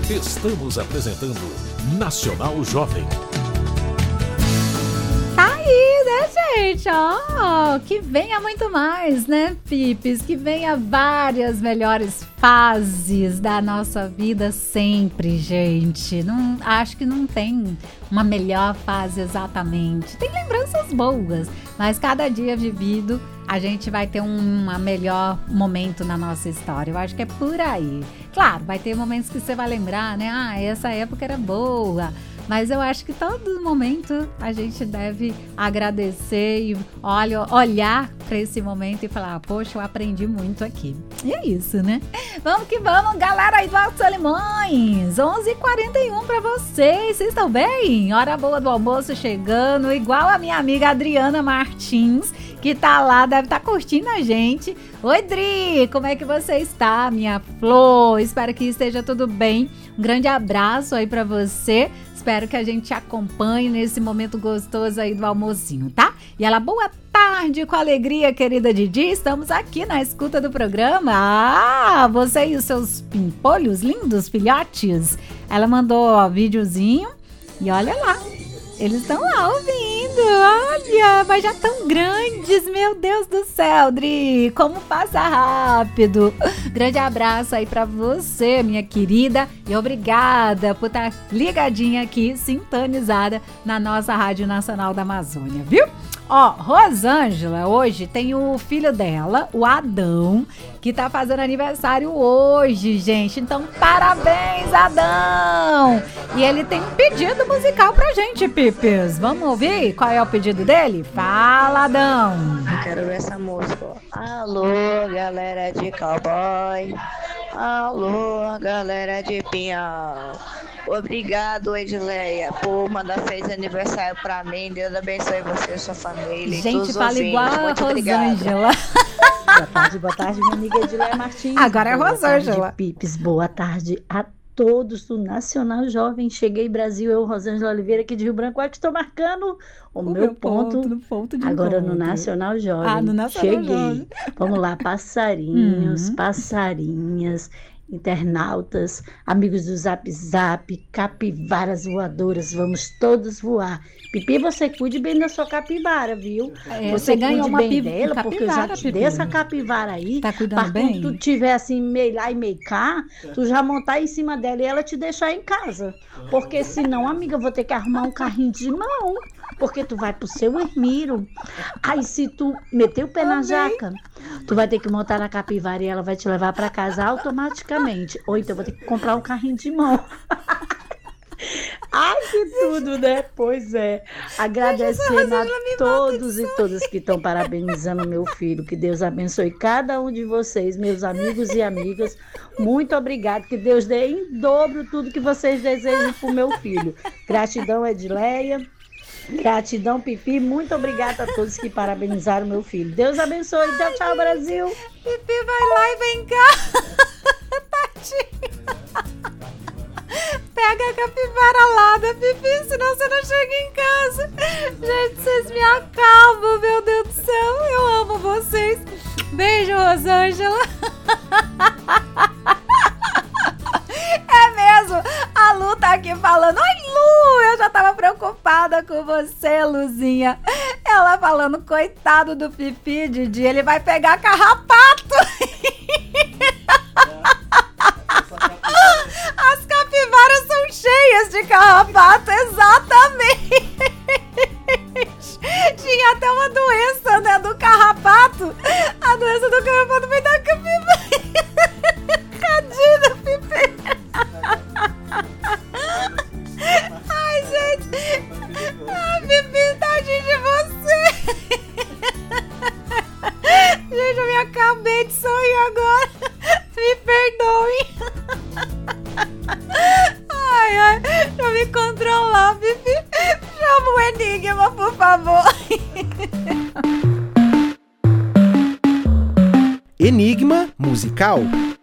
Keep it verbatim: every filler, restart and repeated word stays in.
Estamos apresentando Nacional Jovem. Tá aí, né, gente? Ó, oh, que venha muito mais, né, Pipes? Que venha várias melhores fases da nossa vida sempre, gente. Não, acho que não tem uma melhor fase exatamente. Tem lembranças boas, mas cada dia vivido a gente vai ter um uma melhor momento na nossa história. Eu acho que é por aí. Claro, vai ter momentos que você vai lembrar, né? Ah, essa época era boa. Mas eu acho que todo momento a gente deve agradecer e olha, olhar para esse momento e falar, poxa, eu aprendi muito aqui. E é isso, né? Vamos que vamos, galera aí do Altos Alemães. onze e quarenta e um para vocês. Vocês estão bem? Hora boa do almoço chegando, igual a minha amiga Adriana Martins, que tá lá, deve estar tá curtindo a gente. Oi, Dri, como é que você está, minha flor? Espero que esteja tudo bem. Um grande abraço aí para você. Espero que a gente te acompanhe nesse momento gostoso aí do almocinho, tá? E ela, boa tarde, com alegria, querida Didi. Estamos aqui na escuta do programa. Ah, você e os seus pimpolhos lindos, filhotes. Ela mandou ó, videozinho e olha lá. Eles estão lá ouvindo, olha, mas já tão grandes, meu Deus do céu, Dri, como passa rápido. Grande abraço aí pra você, minha querida, e obrigada por estar ligadinha aqui, sintonizada na nossa Rádio Nacional da Amazônia, viu? Ó, Rosângela, hoje tem o filho dela, o Adão, que tá fazendo aniversário hoje, gente. Então, parabéns, Adão! E ele tem um pedido musical pra gente, Pipes. Vamos ouvir qual é o pedido dele? Fala, Adão! Eu quero ver essa música, ó. Alô, galera de cowboy. Alô, galera de pinhal. Obrigado, Edileia, por mandar feliz aniversário pra mim. Deus abençoe você e sua família. Gente, fala igual a Rosângela. Boa tarde, boa tarde, minha amiga Edileia Martins. Agora é boa Rosângela. Boa tarde, Pipes. Boa tarde a todos do Nacional Jovem. Cheguei, Brasil, eu, Rosângela Oliveira, aqui de Rio Branco. Olha que estou marcando o, o meu, meu ponto, ponto, no ponto de agora encontro. No Nacional Jovem. Ah, no Nacional Cheguei. Jovem. Vamos lá, passarinhos, uhum. passarinhas, internautas, amigos do Zap Zap, capivaras voadoras, vamos todos voar. Pipi, você cuide bem da sua capivara, viu? É, você você ganhou cuide uma bem pi- dela, capivara, porque eu já te Pipi. dei essa capivara aí. Tá cuidando para bem? quando tu tiver assim, meio lá e meio cá, tu já montar em cima dela e ela te deixar em casa. Porque senão, amiga, eu vou ter que arrumar um carrinho de mão. Porque tu vai pro seu Hermiro. Aí se tu meter o pé na jaca, tu vai ter que montar na capivara e ela vai te levar pra casa automaticamente. Ou então eu vou ter que comprar um carrinho de mão. Ai, que tudo, né? Pois é. Agradecendo a todos e todas que estão parabenizando meu filho. Que Deus abençoe cada um de vocês, meus amigos e amigas. Muito obrigado. Que Deus dê em dobro tudo que vocês desejam pro meu filho. Gratidão, Edileia. Gratidão, Pipi. Muito obrigada a todos que parabenizaram meu filho. Deus abençoe. Tchau, tchau, Brasil. Pipi, vai lá e vem cá. Tadinho. Pega a capivara lá da Pipi, senão você não chega em casa. Gente, vocês me acalmam, meu Deus do céu. Eu amo vocês. Beijo, Rosângela. É mesmo. A Lu tá aqui falando. Oi, Lu, eu já tava preocupada com você, Luzinha. Ela falando, coitado do Pipi, Didi, ele vai pegar carrapato. As capivaras são cheias de carrapato, exatamente. Tinha até uma doença, né, do carrapato. A doença do carrapato veio da capivara. Tadinho do Pipi. Ai, gente. Ai, Pipi, tadinho de você. Gente, eu me acabei de sorrir agora. Me perdoem. Ai, ai, deixa eu me controlar, Pipi. Chama o Enigma, por favor. Enigma musical.